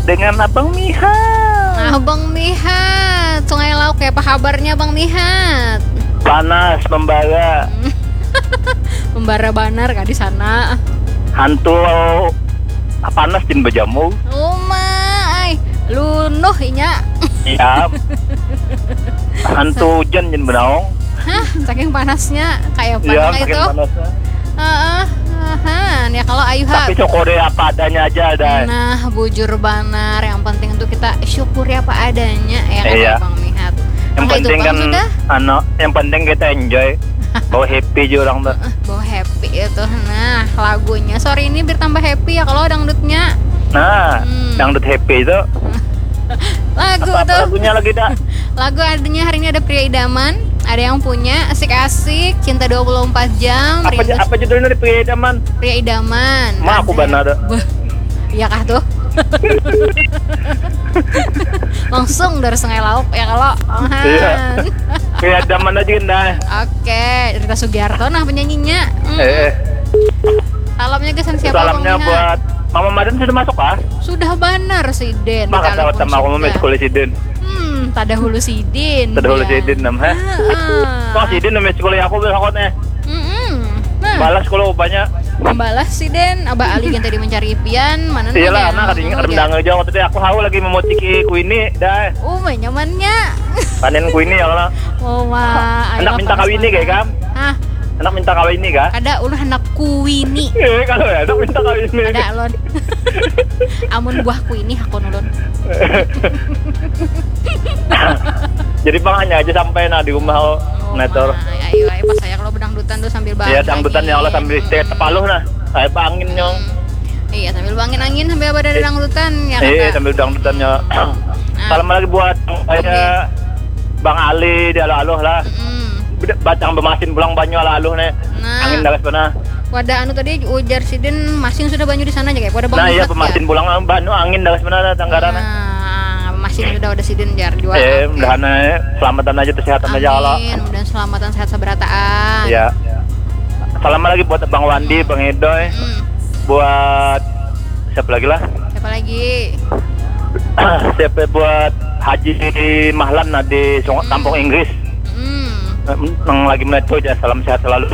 dengan Abang Mihat. Abang Mihat, Sungai Lauk ya, apa kabarnya Bang Mihat? Panas membara. Membara banar kah di sana? Hantu panas din bajamu. Umay, lunuh inya. Iya. Hantu hujan din benaong. Hah, saking panasnya kayak Iya, apa saking itu? panasnya. Ya kalau Ayu Tapi syukuri apa adanya aja dah. Nah, bujur banar, yang penting itu kita syukuri apa adanya ya kan Iya. Bang Mihat. Yang Maka penting itu, Bang, kan sudah yang penting kita enjoy. Bawa happy aja orang tuh. bawa happy itu. Nah, lagunya sore ini biar tambah happy ya kalau dangdutnya. Nah, dangdut happy itu. Lagu Apa tuh. lagunya lagi dah? Lagu adanya hari ini ada Pria Idaman, ada yang punya Asik-asik, Cinta 24 Jam, Apa judulnya di Pria Idaman? Pria Idaman. Ma aku Ada- benar. Beuh, iya kah tuh? Langsung dari Sungai Lauk ya kalau Iya. Pria Idaman aja dah. Oke, Rita Sugiarto nah penyanyinya. Salamnya kesan siapa Salamnya Bang Mihat? buat Mama Madan sudah masuk kah? Sudah banar si Den. Maka ditelepon sama aku mau sudah. sekolah si Den. Tada hulu si Den. Tada hulu dia. si Den nam ha. Kok si Den nama sekolah aku besoknya. Nah, Balas sekolah banyak. membalas si Den. Abah Ali yang tadi mencari Ipian. Mana nih Iyalah, ya? anak kadang rendang aja waktu itu aku tahu lagi memotiki kuini dah. Nyamannya. Panen kuini ya Allah. Oh mah. Anak minta kawin nih kayak kan? Hah? Anak minta kawin nih kah? Ada ulah anak kuini. Kalau ya anak minta kawin nih. Ada lon. Amun buah kuini hakon ulun. Jadi bang hanya aja sampai di rumah netor. Ayo pas saya kalau bedangdutan tuh sambil bangin. Iya dangdutan ya Allah sambil stay tepaluh nah. Saya bangin nyong. Iya sambil bangin angin sambil ada dangdutan ya kan. Iya sambil dangdutannya. Salam lagi buat saya Bang Ali di aluh-aluh lah. Batang bemasin pulang banyu aluh nih. Angin dalas mana? Wadah anu tadi ujar si Den masing sudah banyu di sana aja kayak wadah bang. Nah iya bemasin pulang banyu angin dalas mana tanggarana. Masing sudah wadah si Den jar jual. Mudahan selamatan aja kesehatan aja Allah. Amin, mudahan selamatan sehat seberataan. Iya. Salam lagi buat Bang Wandi, Bang Edoy. Buat siapa lagi lah? Siapa lagi? Siapa buat Haji Mahlan di Kampung Inggris. Yang lagi meneto aja salam sehat selalu.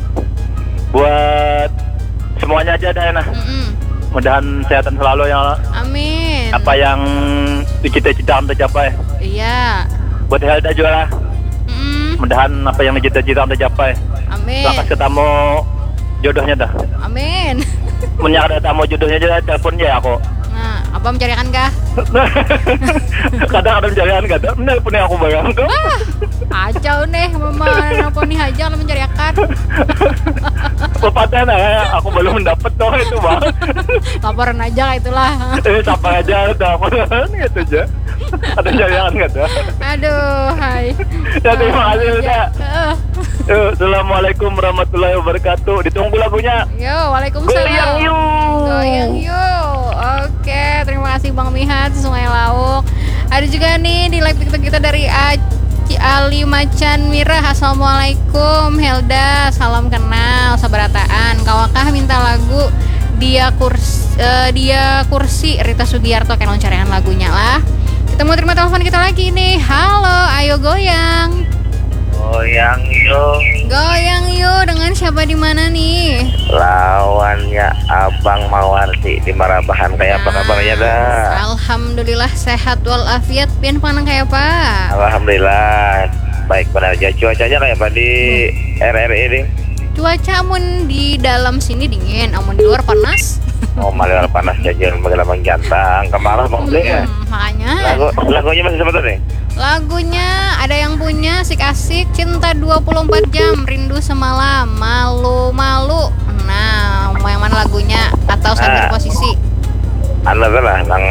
Buat semuanya aja dah nah. Mudahan kesehatan selalu ya Allah. Amin. Apa yang dicita-citakan tercapai. Iya. Buat Helda juga lah. Mudahan apa yang dicita-citakan tercapai. Amin. Lakas ketemu jodohnya dah. Amin. Punya ada tamu jodohnya aja telepon ya aku. Nah, apa mencarikan kah? Kadang ada mencarikan kadang punya aku bayang kok. Kacau nih mama nelpon nih aja kalau mencarikan. Pepatah nah, aku belum mendapat tuh itu bang. Laporan aja itulah. Sampai aja dapat gitu aja. Ada mencarikan nggak tuh? Aduh, hai. Ya terima kasih udah. Assalamualaikum warahmatullahi wabarakatuh. Ditunggu lagunya. Yo, waalaikumsalam. Goyang yuk. Goyang yuk. Oke, terima kasih Bang Mihat Sungai Lauk. Ada juga nih di live TikTok kita dari Ali Macan Mirah. Assalamualaikum Helda, salam kenal sabarataan. Kawakah minta lagu dia kursi Rita Sugiarto kan carian lagunya lah. Kita mau terima telepon kita lagi nih. Halo, ayo goyang. Goyang yuk. Goyang yuk, dengan siapa di mana nih? Lawannya Abang Mawardi di Marabahan. Kayak apa kabarnya dah? Alhamdulillah sehat walafiat. Pian panang kayak apa? Alhamdulillah baik pada aja. Cuacanya kayak apa di RRI ini? Cuaca amun di dalam sini dingin, amun di luar panas. Oh malah panas jajan bagaimana jantang kemarah bang ya. Makanya Lagunya masih sebentar nih. lagunya ada yang punya Asik-asik, Cinta 24 Jam, Rindu Semalam, Malu-malu. Nah, mau yang mana lagunya atau sadar posisi? Anda lah nang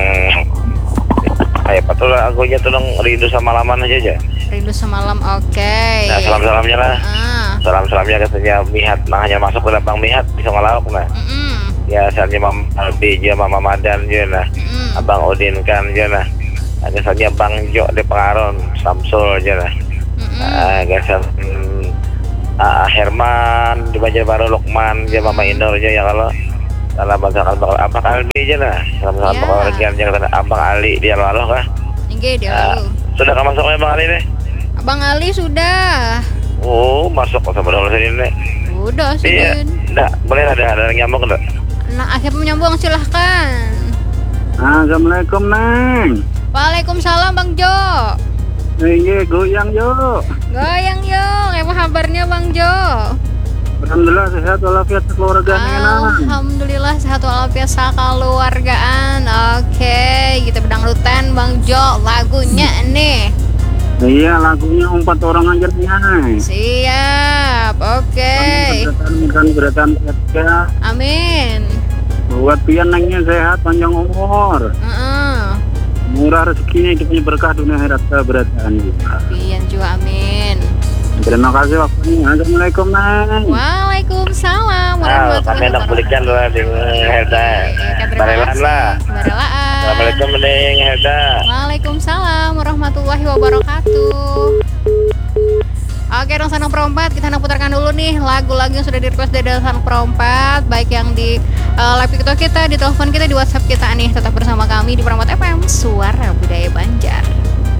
kayak apa tuh lagunya tuh nang Rindu Sama Laman aja. Rindu Semalam, oke. Nah salam-salamnya lah. Salam-salamnya katanya Mihat, nah hanya masuk ke Bang Mihat di Sungai Lauk nah. Ya asalnya Mama Albi juga Mama Madan juga nah. Abang Udin kan juga nah. Asalnya Bang Jo di Pengaron, Samsul aja nah. Gasal Herman di Banjarbaru, Lukman dia Mama Inor aja ya kalau Salam masakan Abang Ali aja lah. Salam Ya. keluargaan jangan Abang Ali di Alo-Alo kah? Nggih, dia lalu. Sudah kan masuk Abang Ali nih? Abang Ali sudah. Oh, masuk sama dulu sini nih. Udah sih. Iya. Enggak, boleh ada yang nyambung enggak? Nah, akhirnya menyambung, silahkan. Assalamualaikum Neng. Waalaikumsalam Bang Jo. Iya goyang yuk. Goyang yuk, apa kabarnya Bang Jo? Alhamdulillah sehat walafiat keluarga enak. Alhamdulillah sehat walafiat keluargaan. Oke, kita bedangdutan Bang Jo lagunya nih. Iya lagunya 4 orang aja nih. Siap, oke. Beratan ya. Amin. Buat pian nengnya sehat panjang umur. Murah rezekinya kita berkah dunia akhirat keberatan juga. Pian juga amin. Terima kasih waktunya. Assalamualaikum Neng. Waalaikumsalam Kami warahmatullahi nak belikan lah di Helda. Barelan lah. Barelaan. Assalamualaikum Neng Helda. Waalaikumsalam warahmatullahi wabarakatuh. Oke dong Sanang Perompat, kita putarkan dulu nih lagu-lagu yang sudah di request dari Sanang Perompat, baik yang di live TikTok kita, di telepon kita, di WhatsApp kita nih. Tetap bersama kami di Perompat FM, Suara Budaya Banjar.